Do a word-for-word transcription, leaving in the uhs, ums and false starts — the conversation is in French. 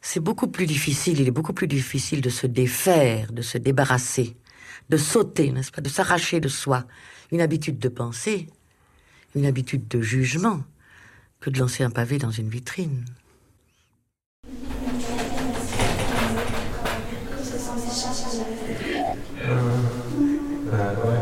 c'est beaucoup plus difficile, il est beaucoup plus difficile de se défaire, de se débarrasser, de sauter, n'est-ce pas, de s'arracher de soi une habitude de pensée, une habitude de jugement, que de lancer un pavé dans une vitrine. Euh, bah ouais.